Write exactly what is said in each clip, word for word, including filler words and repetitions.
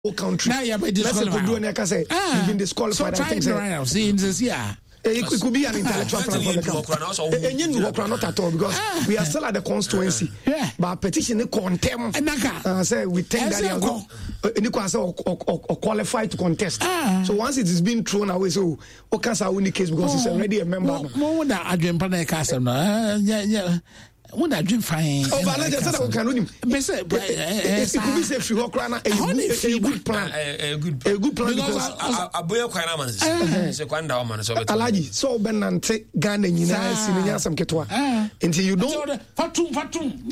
country. Now you be disqualified. You've been disqualified. So I think so. See, in this year. It could be an intellectual transfer. And you know, not at all because we are still at the constituency. But petition the contem. And say we think that you are qualified to contest. So once it is being thrown away, so Okasa win case because he's already a member. More than I dream Pana Castle. Yeah, yeah. When I drink fine. Oh, but I just said I can only. It could be safe for Ukraine. A good plan. A good a good plan because a boy of Kanaman is a Kwanda man. So Alaji, so Ben and take Ghana in Sinian some Ketwa. Until you don't. Fatum, Fatum.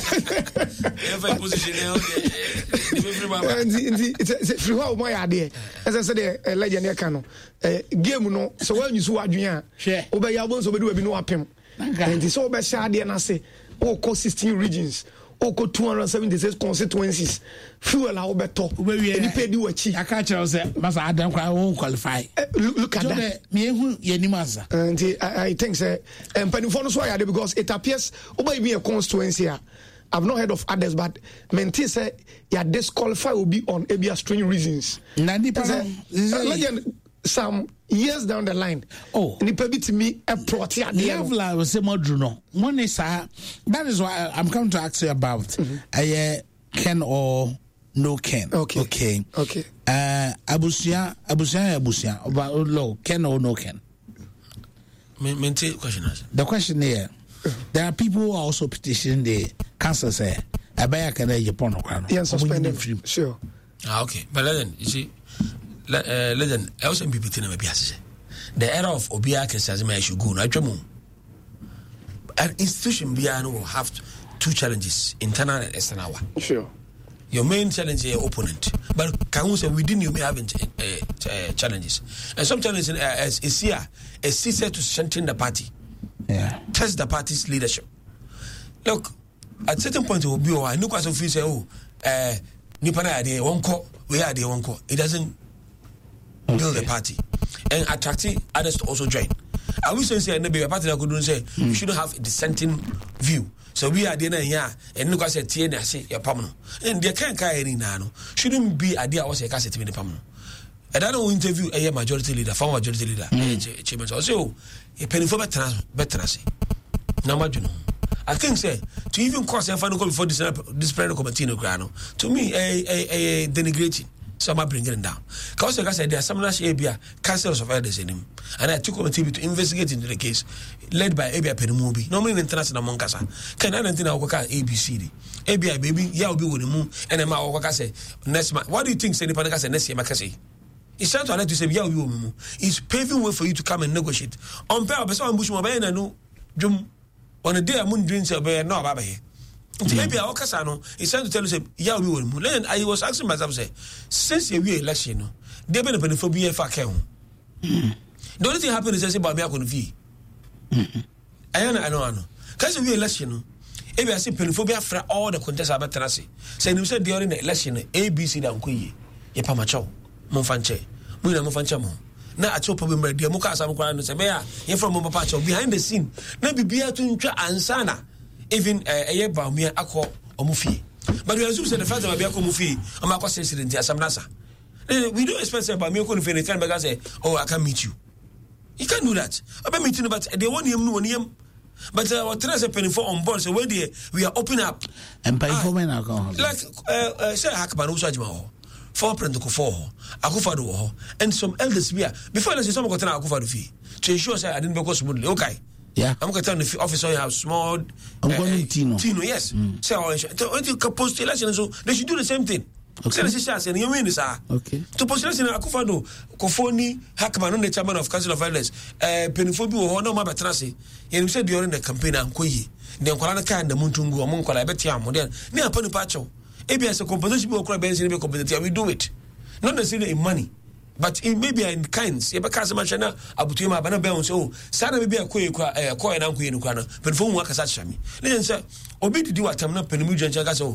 It's free. How my idea? As I said, a legend Cano. Game no. So when you saw Adrian, obey your bones, obey no apem. And it's all by Shadi and I say, oh, co sixteen regions, oh, co two hundred seventy-six constituencies, fuel our better. Any paid you a cheap. I can't tell you, Master Adam, I won't qualify. Look at that. Me, Yenimasa. And I think, sir, and Penifon why because it appears, obey me a constituency. I've not heard of others, but Menti say, yeah, disqualify will be on A B S string reasons. ninety percent. Some years down the line, oh, nipa bi to me a proti at the level I was say modruno. One is that is why I'm coming to ask you about mm-hmm. uh, Ken or no Ken. Okay, okay, okay. Uh, Abusia, Abusia, Abusia about low Ken or no Ken. Maintain question. The question here, there are people who are also petitioning the council say, I buy a Canada Japan or yeah, suspended. Sure. Ah, okay, but then you see. Uh, legend, else and people think the era of Obia Kesazima should go. An institution Biano will have two challenges, internal and external. Sure. Your main challenge is your opponent, but can we say within you may have uh, uh, challenges, and some challenges uh, as is here a sister to strengthen the party, yeah, test the party's leadership. Look, at certain point it will be I know quite a few say, oh, uh, Nipana idea one call, we are the one call. It doesn't build a party and attracting others to also join. I wish say maybe a party that could say mm. you shouldn't have a dissenting view. So we are there here and look at T N say your permanent. And they can't carry any nano. Shouldn't be idea was a cassette in the permanent. And I don't interview a majority leader, former majority leader, mm. chairman. So a penny for better better say. Number you know. I think say to even cause a final call before this disciplinary committee no grano. To me a a a denigrating. Some are bringing it down. Because like I said, there are some national A B A councils of elders in him. And I took on T V to investigate into the case, led by A B A Penumubi. Normally in international Moncasa. Can I think I will A B C D? A B A baby, yeah, will be with the moon. And then I will say, next month. What do you think, Senny Panaka and Nessie Macassi? It's time to let you say, yeah, we will. It's paving way for you to come and negotiate. On pair of some bush mobile and no Jum on a day a moon drinks a bear, no, Baba here. Maybe our Casano is trying to tell us, yeah, we will. Then I was asking myself, say, since you election, they've been a benephobia for Ken. The only thing happened is I say, Babia couldn't fee. I know, I know, I know. Because we election, if I say benephobia for all the contests about Tennessee, saying you said during the election, A B C down Kui, Yapamacho, Monfanche, Muna Monfanchamo. Now, I told problem, dear Mukas, I'm crying to say, you're from Mompacho, behind the scene. Maybe be a twin ansana. Even a year by me, I call Omufi. But we assume the fact that I become Mufi, I'm a question in the Asamnasa. We don't expect about me to finish and say, oh, I can meet you. You can't do that. I'm meeting about they want him, no one him. But our trans penny for on board, so where we are open up. And pay for men alcohol. Like, uh, say, Hakman, Usajma, four print to four, Akufado, and some elders here. Before I say, someone got an Akufado fee to ensure I didn't go smoothly. Okay. Yeah, I'm going to tell the officer you have small. I'm uh, going to Tino. Tino, yes. Mm. So, to post election, so they should do the same thing. Okay. So, you win this, okay. To post election, Akufado, Kofoni, Hakman, the chairman of Council of Elders, uh, Penifobio, or no Mabatrasi, and said during the campaign, I'm Koyi, the Nkolana and the Muntungu, among Kolabetiam, modern, near Ponipacho. A B S a composition will crab and competitive, we do it. Not necessarily in money. But it may be in kinds. If a customer channel, Abutuma, Banabel, so Sana may be a coy, a coy and uncle in Ukana, but for work as such. Then, sir, obey to do what I'm not Penujan Jagaso,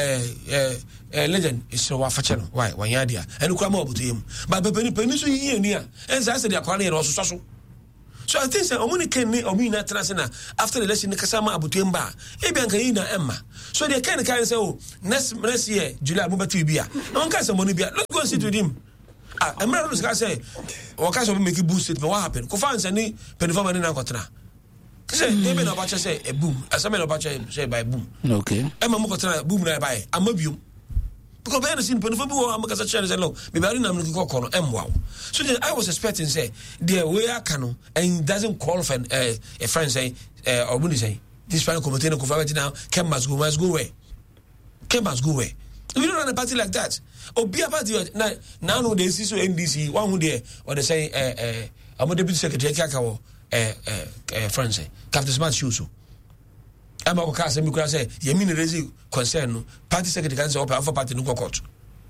legend is so affectionate. Why, one idea, and Ukramo to him. But the Peninsula here near, and I said, they are calling also. So I think say omuni ken ni omi na transena after the election kasama abutemba e bi anka na emma. So they can kind say oh next next year July mo beti bia. No can say money bia. Let's go and sit with him. Ah, Emma Rose say o ka so make boost it, but what happened? Ko fan say ni penifo ni na kotra. Say e be na ba say e boom. Asame na ba say by boom. Okay. Emma mo kotra boom na by. Amabium. Because by the scene, penifo bi wo amaka say no. Me be na no ko no emwa. So then I was expecting say the way I can and doesn't call for uh, a friend say uh, or what do you say this final committee no confirm now Ken must go must go away. Ken must go away. We don't run a party like that. Or be a party now now no they see so N D C one who there or they say uh uh I'm a deputy secretary Kakawo uh uh, uh friend say Captain Smart Shuso. I'm a cast and because say you mean the concern no party secretary can say open for party no court.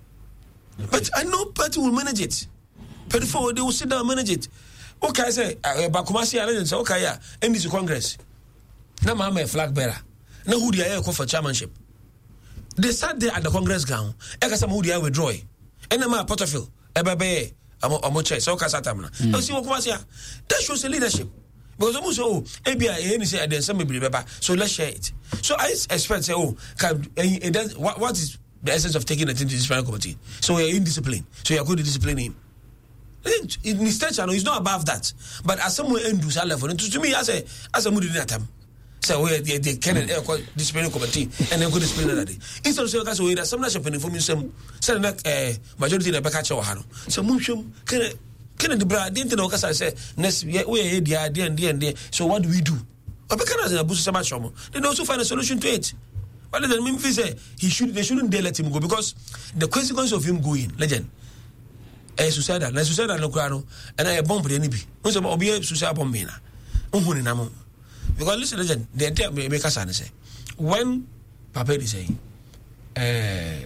But I know party will manage it. But before they will sit down and manage it. Okay, I say, Bakumasi Alliance, okay, yeah, N D C Congress. Now, I'm a flag bearer. Now, who do I call for chairmanship? They sat there at the Congress ground. I got some who do I withdraw. And I'm a Porterfield, a baby, I'm a chess, okay, Satamana. I see what Kumasia. That shows the leadership. Because almost, oh, A B I, any say, I didn't send me, so let's share it. So I expect, say, oh, can, it does, what, what is the essence of taking a team to this final committee? So you're indisciplined. So you're going to discipline him. In his station, he's not above that. But as someone endus that level, and to me, as a as a moody atom, so where they they can disciplinary committee and then go discipline that day. Instead of saying that's where some national information some say that majority the back at Chawano. So Mumshum can can the brand didn't know because I say next we are the idea and and so what do we do? But because in Abuja Samashomo, they also find a solution to it. But then Memphis say he should they shouldn't dare let him go because the consequence of him going, legend. Eh suicide na suicide no kra no and I bomb the nibi unso obi suicide bomb na unhuni na mo because listen legend the entire make us say when Papa is saying eh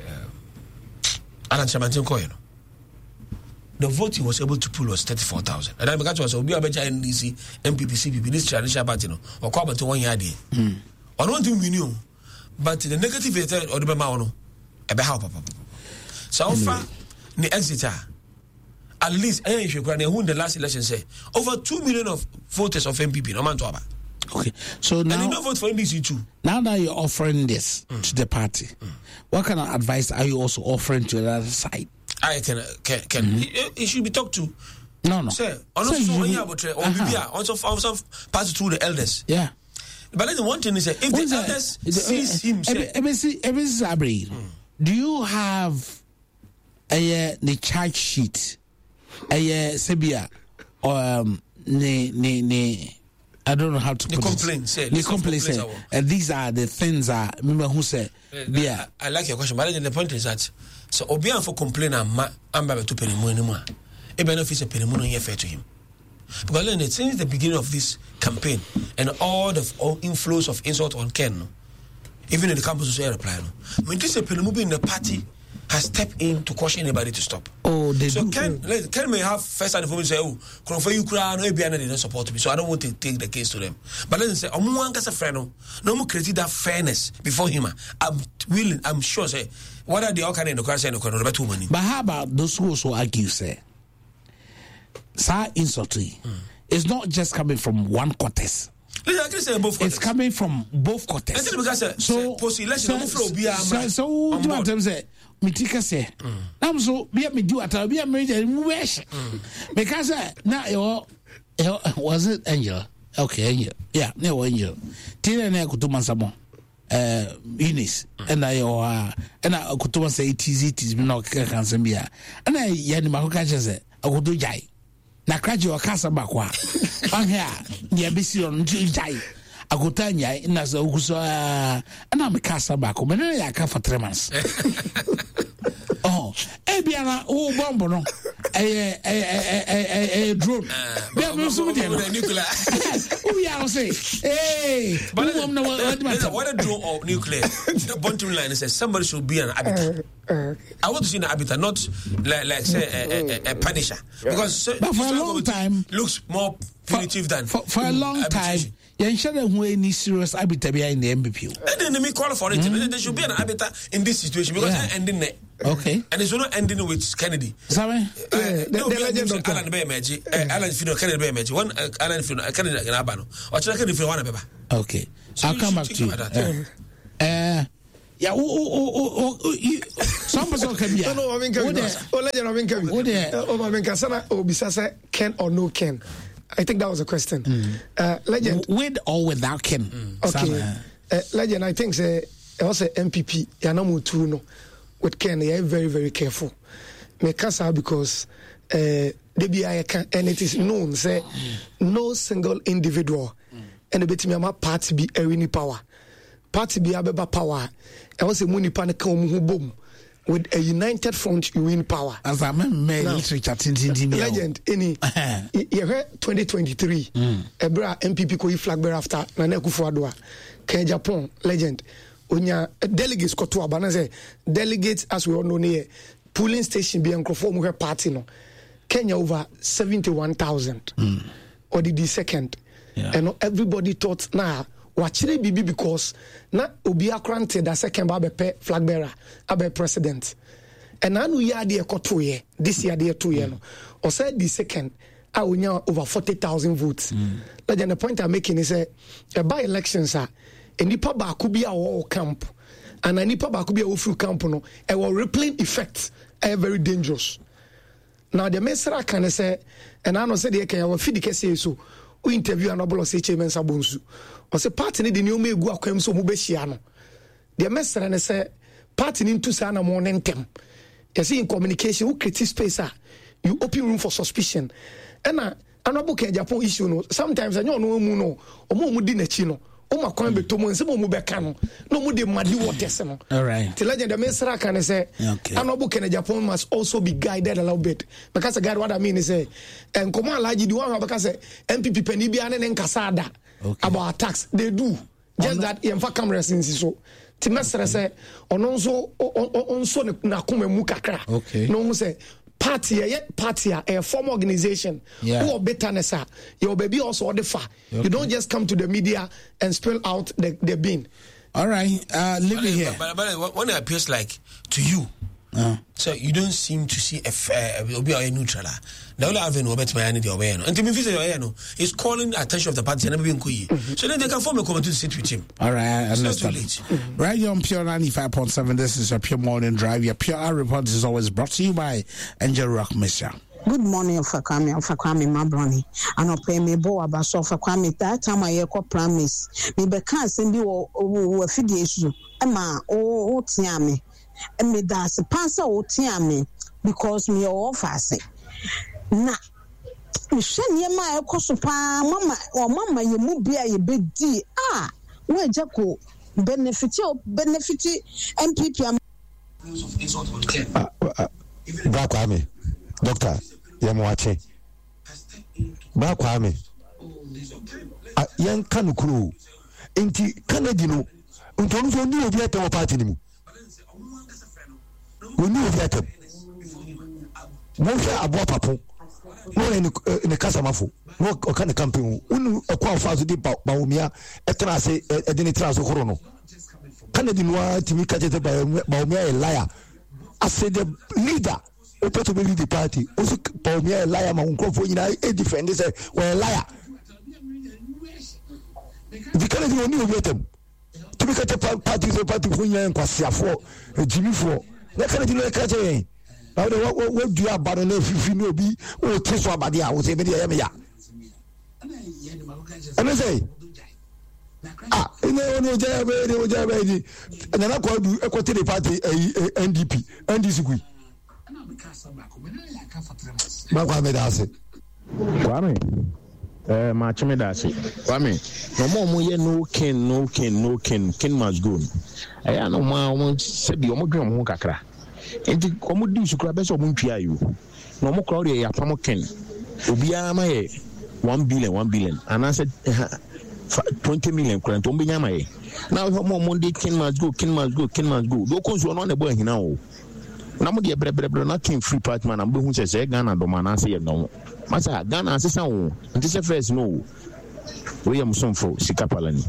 Alan Chamantin ko no the vote he was able to pull was thirty-four thousand and I because was obi abeja N D C M P P C P P this traditional party no or kwa about one year dey mm on one thing we knew but the negative effect or the ma no e be how papa so far ni exeter at least eh if you can who in the last election say over two million of voters of M P P no man to aba. Okay, so now and you don't vote for N D C too. Now that you're offering this mm. to the party, mm. what kind of advice are you also offering to the other side? I can can, can mm-hmm. it, it should be talked to. No, no. Sir, also so one year about also also pass through the elders. Yeah. But then one thing is that if the elders sees him, say, do you have a the charge sheet? A Sebia or um ne ne ne I don't know how to the put complaint, it. Say, the complaint say, and these are the things that remember who said uh, yeah. I, I like your question, but the point is that so Obian for complain and I'm about to pay him anymore. Even if it's a penny money fair to him. Because then since the beginning of this campaign and all the all inflows of insult on Ken, even in the campus will say reply. I mean this is a penny in the party has stepped in to caution anybody to stop. Oh, they so do. Ken, Ken may have first hand information say, oh, for you cry, no, they don't support me, so I don't want to take the case to them. But let's say, I'm one as a friend, no more create that fairness before him. I'm willing, I'm sure, say, what are the all kind of cry saying, no, better money. But how about those who also argue, say, Sir insulting mm. it's not just coming from one quarters. It's coming from both quarters. So, so, so, what I'm saying, Mitika say, I'm so be a me do at a be a major wish because now was it Angel? Okay, Angel, yeah, no Angel. Tina and I could do Mansamo, uh, Eunice, and I or and I could say it is it is not Kansambia, and I Yanima say, I would do Jai. Na kraji wa kasa bakwa anhia ya bisi on jai agotanya ina za uguso ana me kasa bakwa me ya ka for three months oh e bia na o bombo no eh eh eh eh drone be me so me nuclear o ya say eh but what a drone or nuclear the bottom line is somebody should be an arbiter. I want to see an arbiter, not like, like say a, a, a punisher, because but for a long time looks more punitive than for, for a long time. You should have any serious habitat in the M B P. And then me call for it. Mm-hmm. There should be an habitat in this situation because yeah. I'm ending there. Okay. And it's not ending with Kennedy. Sorry? Uh, yeah, no, the legend Alan Bemeji, Alan Fino, Kennedy Bemeji, one Alan Fino, Kennedy Abano, or Kennedy for one paper. Okay. So I'll come back to you. Uh, uh, yeah, oh, oh, oh, oh, some person can be. No, no, I mean, oh, legend, I mean, oh, there. Oh, I mean, Kasana, oh, Bisasa, Ken or no Ken. I think that was a question. Mm. Uh, legend. With or without Ken? Mm. Okay. Uh, legend, I think say also M P P. You know, no. With Ken, they are very, very careful. Me kasa because uh, they be I can, and it is known say mm. no single individual mm. and the betimi party be a winning power. Party be abeba power. I was a money panic boom. With a united front, you win power. As I remember, legend, any, you heard twenty twenty-three, Ebra M P P ko flag bearer after Nana Akufo-Addo, Ken Japan, legend. Onya delegates ko to abana delegates as we all know near polling station be enkrofo mu party no. Kenya over seventy-one thousand. Mm. Or the second. Yeah. And everybody thought now. Wachire bibi because na obi akrante da second ba be flag bearer abe president and anu ya de ekoto ye this year de to ye no or said the second a onya over forty thousand votes. Mm. Like the point I'm making is a by elections are enipa ba ku bia wo camp and enipa ba ku bia wo free camp no e will replaying effect are very dangerous. Now the mesra can say and I know say the can feed the case so we interview an obolo say chairman Sabonsu or say party ni the new me go akwem so mu be hia no the mesra ne say party ni ntu sa na mo nentem you see in communication who create space ah you open room for suspicion and na anobo Ken Japan issue no sometimes anyo no mu no omo mu di na chi no o ma kwan be to mo nse mo mu be ka no no mu de madi waters no all right the legend the mesra can say anobo Ken Japan must also be guided a little bit because the guide what I mean is say and come alaji di one because M P P pani bia ne nkasa ada about attacks they do just oh, that yemfa cameras in so ti mesra say ono nso onso na kuma mu kakra no mu say party a party a form organization yeah. who are better nessa your baby also order far okay. You don't just come to the media and spill out the, the bin. All right, uh leave it here. But, but, but when it appears like to you uh. so you don't seem to see a obi a neutral now only have no bet my any the way no and to me say no is calling attention of the party and never been so then they can form a committee to sit with him. All right, I understand. Mm-hmm. Right on Pure ninety-five point seven, this is a Pure Morning Drive. Your Pure Report is always brought to you by Angel Rock Misha. Good morning, Fakwame, Fakwame Mabroni. And I pay me bo abaso Fakwame. That time I echo promise. Me be can send you o fidi issue. Emma o o tiame. And me da se pansa o tiame because me o fase. Na me hwe ma echo so pa mama o mama ye mu bia ye be di ah we jako benefit o benefit M P P. Fakwame. Doctor, Yamuache. Bakwame. A young Kanukuru. Inti Canadino. Untonzo knew of yet our party. We knew of yet. Mosha Abuapapo. No in the Casamafu. No kind of campaign. Unu a qual fast deep Baumia, Etrase, Edinitras Horono. Canadino to me catches by Baumia a liar. I said the leader. Open to believe the party. Also, Paul Mia a liar, my uncle for you know, a defender say, well, a liar. The Canadian only get them. To be cut a party is a party for you and Quasia for Jimmy for. That Canadian like a day. Now, what do you have, but if you know be, or Tesla by the hours, every day. And I say, ah, no, no, no, and then I call you a quarter party, a N D P, and disagree. Bakwame dase. Kwame. Eh ma chime dase. Kwame. No more mo ye no ken no ken no ken ken must go. Eh ya no ma mo se bi o mo dwen mo kakra. Enti ko mo di sukura be so mo ntwa ayo. No mo kro ya pam ken. Obi ama ye one billion one billion. And I said twenty million kran to mbinya ma ye. Now mo mo di ken must go ken must go ken must go. Do ko so no na bo ahina o. na mo de brebrebre na king free party man am be hu say Ghana do man say no masa Ghana asesa wo nti say first no we am somfo sika palani.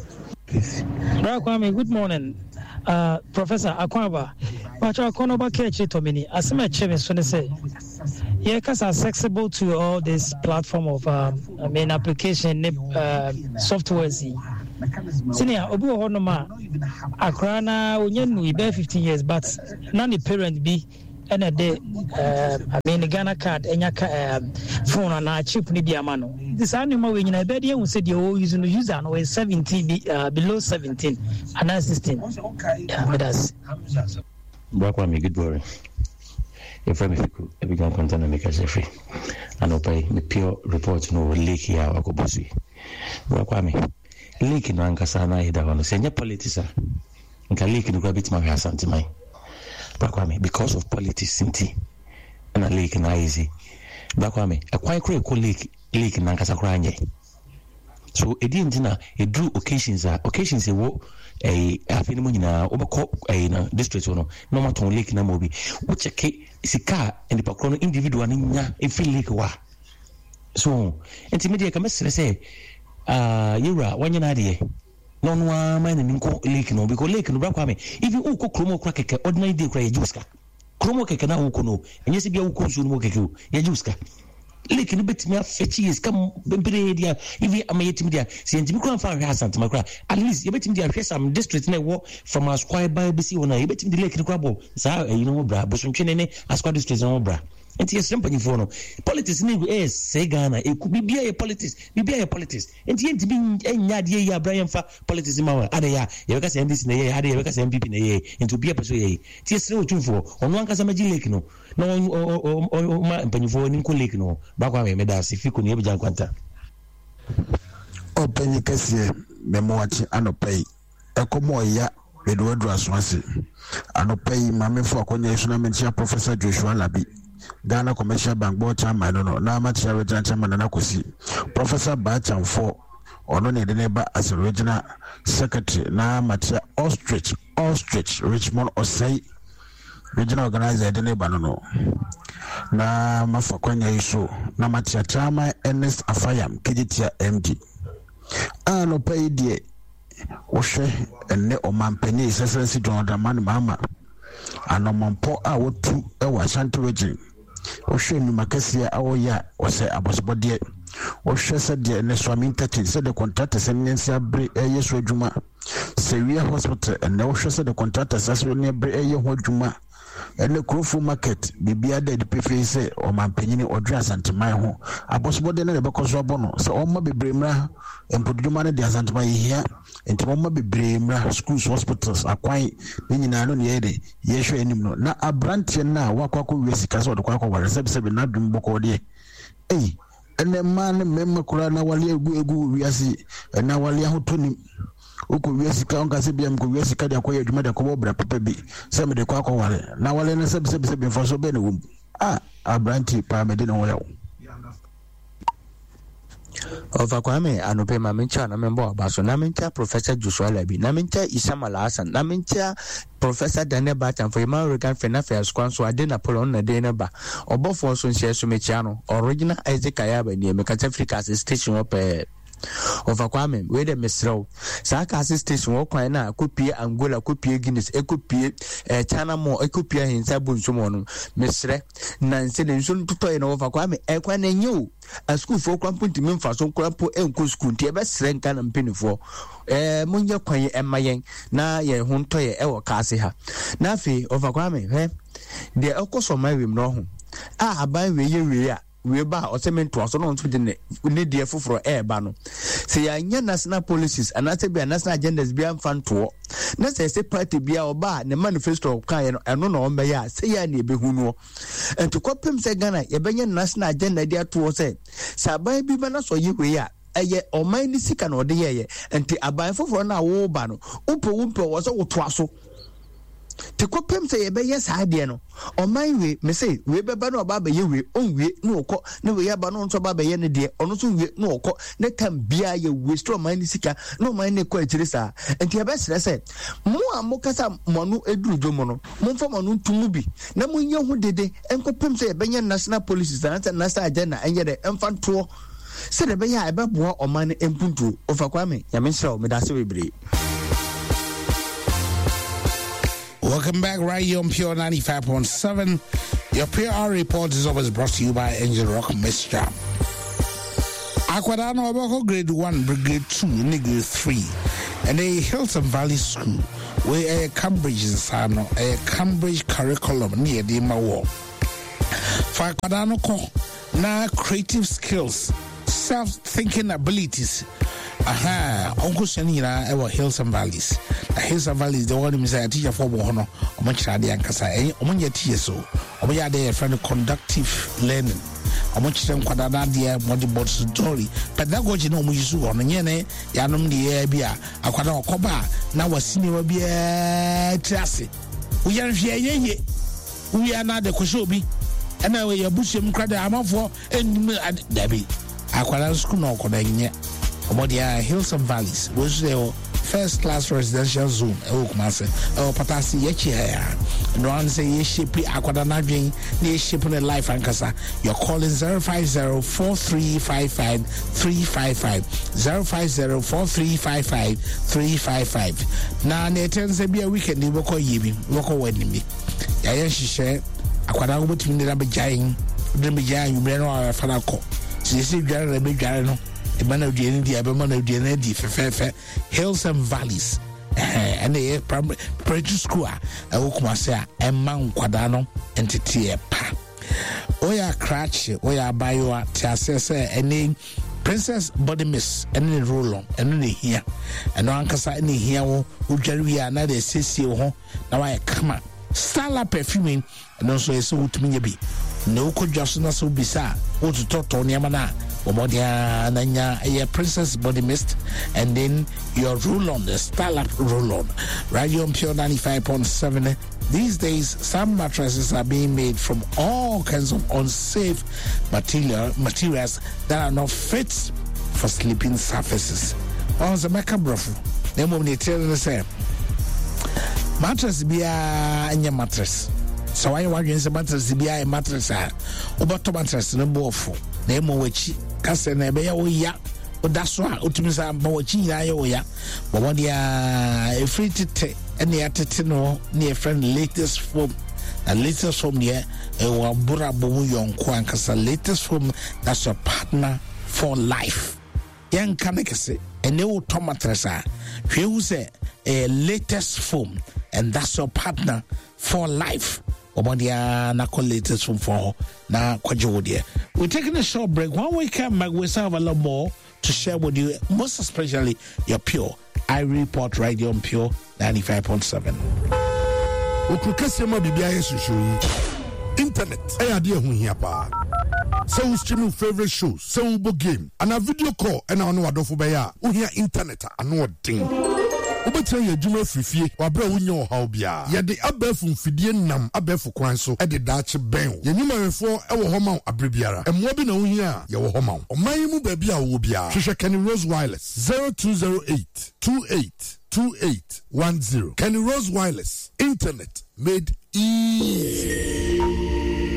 Kwame, good morning. Uh, Professor Akwaba, but I can't over catch it to me. As my chairman say, yeah, because I'm accessible to all this platform of um, I mean application uh, software. Senior Obu Honoma, Akrana, we bear fifteen years, but none the parent be. And a day, uh, I mean, the Ghana card and your uh, phone and a chip need the amano. This animal when you bed, you said you're using the user and we're seventeen, uh, below seventeen, and that's sixteen. Yeah, but that's Bakwami, good morning. If I'm a big content and make us free, and I'll pay the pure report no leak here. I go bossy. Bakwami, leak in Ankasana, I don't say, politics, and can leak in the rabbit my house and to mine. Bakwame, because of politics, Sinti, and a lake in easy. Bakwame, a quite great lake, lake in Nankasa. So, a dinner, a drew occasions are occasions a wo a phenomenon over a district or no, no matter lake in a movie, which a cake is a car and the Pacrono individual in a feel lake wa. So, intermediate commerce say, ah, you're one year idea. No one man in lake no because lake no Bakwame. If you uko chromo crack ordinary day cry juska. Chromo cake na uko no. And yes, be a uko sumo cake ya juska. Lake no bet me a fetchy is come bembedia. If you am yet media, see and Timmy Fan has and Timacra. At least you bet him the some district in a walk from our squire by B C owner. You bet him the lake in crabble. So you know, bra, but some chinene as squad district on bra. And yes, simple for no politics in is say Ghana. It could be a politics, be a politics. And the end to be any idea, Brian for politics in our other year. You can say this in a year, you can say M P in a year, and to be a persuade. Tis no two for on one Casamaji Lake no, no, or my penny for Nico Lake no. Bakwame Medas, if you could never jump quanta. Open your case, memoachi, and pay. A comoya, with word was once. And pay mammy for connection, Professor Joshua Labi. Ghana Commercial Bank Board Chairman, no, now much original chairman and Akosi. Professor Bacham for or only the neighbor as original secretary, now Matia Ostrich, Ostrich, Richmond or say regional organizer, the neighbor no. Na Mafakwanya iso, na Matia Chama, Ernest Afayam, Kiditia M D. Ah, no pay dear. Oshe, and ne o man penny, Sessi John Daman Mama. And no man po a what two a Washanto region. Oshe ni makasi awo ya wase abosbodie ohwe sede ne swami thirteen said the contractor senensi abre eyeso adwuma Severe hospital and no ohwe the contractor saso ne abre eye ho adwuma ene Krofu market bibia de de pefe se o mampanyini odwa asanteman ho abosbodie ne bekoso abono se o ma bebremra empodwuma ne de asanteman hia enti mo ma bebremra schools hospitals akwan ne nyina no ne yede yehwe enim no na abrante na wakwakọ wiesika so de kwakọ wale sebsebe na dum boko de eh ene man memma kura na wale egu egu wiase na wale ahotoni uko wiesika onka se biam ko wiesika de akoye adwuma de akobo bra papa bi se me de kwakọ wale na wale na sebsebe sebe mfaso be ne wum ah abrante pa me de no wale Over Kwame, Anope Mamincha, Namembo Abaso, Namincha, Professor Joshua Labi, Namincha, Isama Lasan, Namincha, Professor Daniel Batten for American Fenafair Squan, so I didn't pull on the Denaba, or both also in Sumichano, original Isaac Ayaba near Mecatafrica's station up a. Over Kwame, where the Mistro, Saka station, Wakwana, could be Angola, could be Guinness, it could be a China more, it could be in Sabun Sumono, Mister Nancy, and soon to play over Kwame, Equane knew a school for cramping to Memphis, so crampo and cool school, the best rank and penny for eh, Munya Quay and Mayan, na ye home toy ever Cassiha. Nafi over Kwame, eh? The Elcos of my room, no. Ah, by way, you we ba o cement to so no to the ne dia foforo e ba no say ya national policies and na say be national agendas bi amfan to na say say party bia o ba ne manifesto kan eno no on be ya say ya ne be hu no and to kopem say Ghana ye be national agenda dia to say saban bi ba na so yi we ya eye o man ni sika no de ye enti aban foforo na wo ba no umpo umpo wo so wo to aso te kopem say ebe yes ade no o man we me say we beba no ba ba ye we on we no okọ na we ya ba no nso ba ba ye ne de ono so we no okọ ne tam bia ye we stro man ni sika no man ne ko akire sa enti ebe sere say mo amokasa monu eduru dwomo no mo mfa monu ntumu bi na mo nye hu dede enkopem say ebe nye national police and national agenda enye de emfa to say ebe ya ebe bo o man empuntu Ofakwame ya me sra o me da se we bre. Welcome back right here on Pure ninety-five point seven. Your P R report is always brought to you by Angel Rock Mister Akwadano Abako grade one, grade two, and grade three. And a Hilton Valley School, where a Cambridge is a Cambridge curriculum near the Mawa. For Akwadano ko na creative skills, self-thinking abilities. Aha, Uncle Shanira, our Hills and Valleys. The Hills and Valleys, the one who is a teacher for Bohono, or much Radi and Casa, or your T S O, or ya there friend of conductive learning. Or much them Quadradia, Modibot story. Pedagogy no Musu on Yene, Yanum the Abia, Aquana Coba, now a senior beer Trassi. We are here, we are not the Koshobi, and now we are Bushim Crada Amon for and Debbie. Aquana school no Kodanya. Omodia Hills and Valleys, which they were first class residential zone. Oh, Kumase, oh, Patasi, Yachia. No one say Yeshipi, Aquadanaving, Yeshipin and Life and Casa. You're calling zero five zero, four three five five, three five five, zero five zero, four three five five, three five five. Now, Nathan say be a weekend, you will call Yibi, local wedding me. Yayan she share, Aquadan with me, the Bajain, the Bajain, you may know our Fanako. So you see, Jarry, the big Jarry. Man of the N D, man of the N D, Hills and Valleys, and the primary school, a Okumasa, and Mount Quadano, and Titiapa. Oya Cratch, Oya Bio, Tiasesa, and name Princess Body Miss, and the Rolon, and the here, and Ankasa, and the here, who Jerry, another Sissy, now I come up. Stala perfuming, and also a so to me be. No could just not so bizarre, or to talk to Yamana. Omodia Nanya, a Princess Body Mist, and then your roll on the Starlap roll on. Radio on Pure ninety-five point seven. These days, some mattresses are being made from all kinds of unsafe material materials that are not fit for sleeping surfaces. On the Macabrofo, the moment they tell us, mattress be a mattress. So I want you mattress be a mattress. Obato mattress no more for. Nemo wachi kase na ebe ya oya odaso a otumisa ba wachi ya ya oya but what dia e free tete ene ya tete no na e friend latest form the latest form here e wa bura bo yonko ankasa latest form that's your partner for life yan kanekese ene wo tomatresa hwe hu se a latest form and that's your partner for life. Omodia na latest from for na kwajodia. We're taking a short break. When we come back, we have a lot more to share with you, most especially your Pure I Report Radio on Pure ninety-five point seven. Internet, I idea who here pa. So we stream favorite shows, so we book game, and a video call, and I know what do beya. We hear internet, I know what thing. Obetra ye djuma frifie wa bra wonyo haw bia ye de abafu mfidie nam abafu kwan so e de daache ben ye nyumanfo e wo homa abrebiara emmo bi na wo hia ye wo homa oman mu ba bia wo bia hwehwe Kenny Rose Wireless zero two zero eight two eight two eight one zero. Kenny Rose Wireless, internet made easy.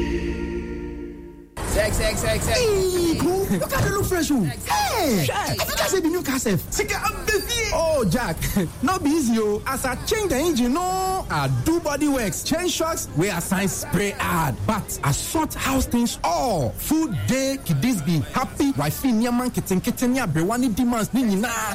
Sex, sex, sex, sex. Hey, cool. You gotta look fresh. Hey, I think I said the new car safe. Oh, Jack, not be easy, oh. As I change the engine, no, I do body works, change shocks, we assign spray ad. But I sort house things all. Food day, kiddies be happy. Wife in your man, kitten, kitten, ya, brewani demands, nini na.